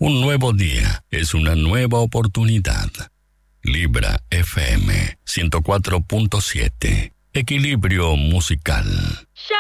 Un nuevo día es una nueva oportunidad. Libra FM 104.7. Equilibrio musical.